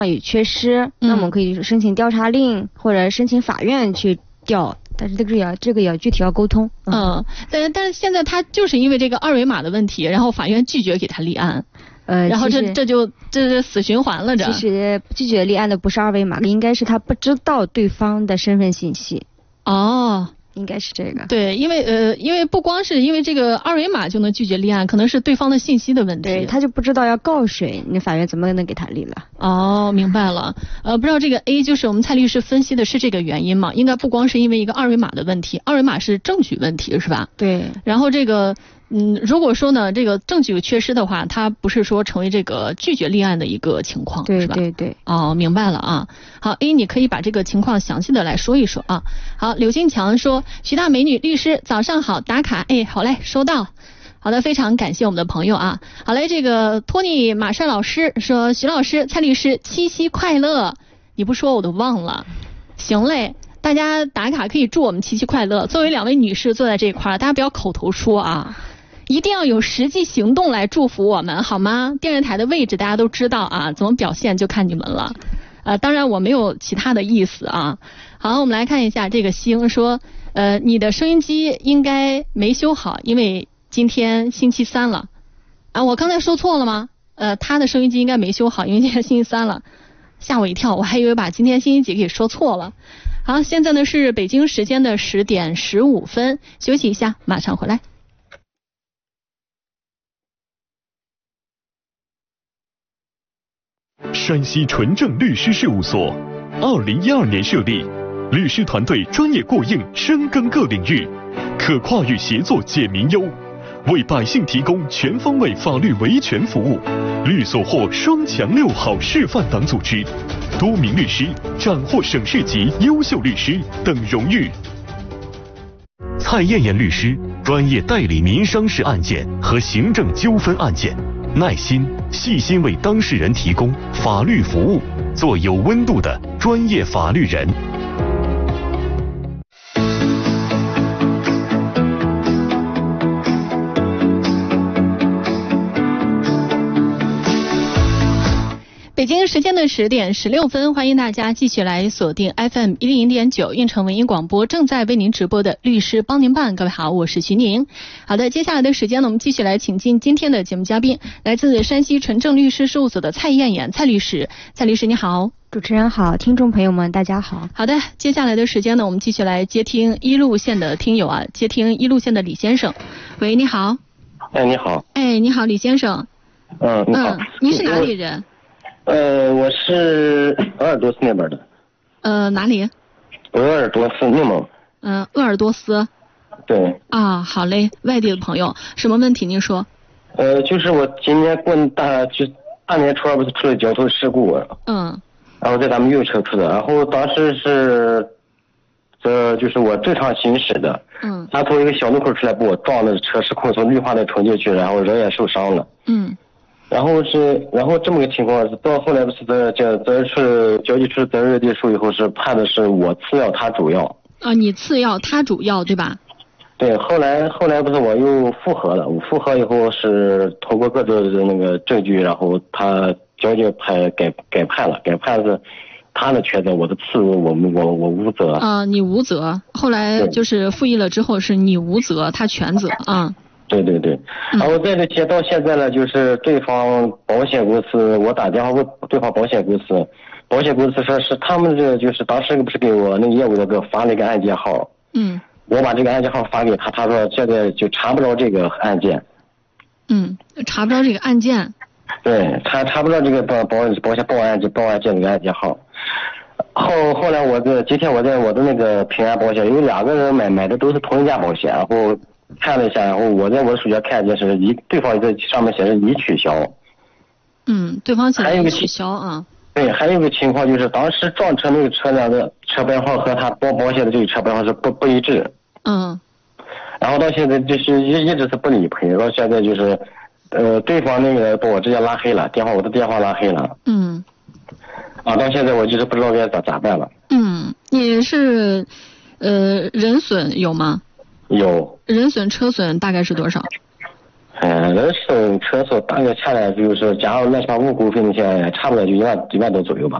有缺失，那我们可以申请调查令或者申请法院去调，但是这个也要具体要沟通。 但是现在他就是因为这个二维码的问题，然后法院拒绝给他立案。然后这死循环了。 其实拒绝立案的不是二维码，应该是他不知道对方的身份信息。应该是这个。对， 因为不光是因为这个二维码就能拒绝立案，可能是对方的信息的问题。 对，他就不知道要告谁，那法院怎么能给他立了？ 明白了。不知道这个 A 就是我们蔡律师分析的是这个原因吗？应该不光是因为一个二维码的问题，二维码是证据问题是吧？ 对。 然后这个如果说呢这个证据缺失的话，它不是说成为这个拒绝立案的一个情况， 对， 是吧？ 对。 明白了啊。好 A 你可以把这个情况详细的来说一说啊。好，刘金强说徐大美女律师早上好，打卡。好嘞，收到。好的，非常感谢我们的朋友啊。好嘞，这个托尼马帅老师说徐老师蔡律师七夕快乐，你不说我都忘了。行嘞，大家打卡可以祝我们七夕快乐。作为两位女士坐在这一块，大家不要口头说啊，一定要有实际行动来祝福我们好吗？电视台的位置大家都知道啊，怎么表现就看你们了。当然我没有其他的意思啊。好，我们来看一下这个星说你的收音机应该没修好，因为今天星期三了我刚才说错了吗？他的收音机应该没修好，因为今天星期三了，吓我一跳，我还以为把今天星期几给说错了。好，现在呢是北京时间的10点15分，休息一下，马上回来。 山西纯正律师事务所2012年设立，律师团队专业过硬，深耕各领域，可跨域协作解民忧，为百姓提供全方位法律维权服务。律所获双强6好示范党组织，多名律师斩获省市级优秀律师等荣誉。蔡艳艳律师专业代理民商事案件和行政纠纷案件，耐心细心为当事人提供法律服务，做有温度的专业法律人。 北京时间的10点16分，欢迎大家继续来锁定 FM 100.9运城文艺广播，正在为您直播的律师帮您办。各位好，我是徐宁。好的，接下来的时间呢，我们继续来请进今天的节目嘉宾，来自山西纯正律师事务所的蔡艳艳蔡律师。蔡律师你好。 主持人好，听众朋友们大家好。 好的，接下来的时间呢，我们继续来接听一路线的听友啊，接听一路线的李先生。喂，你好。 你好。 你好，李先生。 你好。 您是哪里人？ 我是鄂尔多斯那边的。 哪里？ 鄂尔多斯，内蒙。 鄂尔多斯。 对。 好嘞，外地的朋友，什么问题您说？ 就是我今年过大年初二不是出了交通事故。然后在咱们右侧出的，然后当时是，就是我正常行驶的。他从一个小路口出来，把我撞的车失控，从绿化带冲进去，然后人也受伤了。然后这么个情况，到后来不是交际处责任认定书以后是判的是我次要他主要。 你次要他主要对吧？ 对，后来不是我又复核了，我复核以后是通过各种的那个证据，然后他交警改判了，改判是他的全责，我的次我无责。 你无责，后来就是复议了之后是你无责，他全责啊。 对。然后在这些到现在呢，就是对方保险公司，我打电话问对方保险公司，保险公司说是他们这就是当时不是给我那个业务的发了一个案件号。我把这个案件号发给他，他说现在就查不着这个案件。 查不着这个案件。 对，查不着这个保险报案件这个案件号。后来今天我在我的那个平安保险，有2个人买的都是同一家保险，然后看了一下，然后我在我的手机看见是对方在上面写着已取消。 对方写着已取消啊。 对，还有一个情况就是当时撞车那个车辆的车牌号和他保险的这个车牌号是不一致。然后到现在就是一直是不理赔，到现在就是对方那个把我直接拉黑了，我的电话拉黑了。到现在我就是不知道该咋办了。 你是人损有吗？ 有。 人损车损大概是多少？ 那车大约下来就是加上乱七八糟股费那些，差不多就1万多左右吧。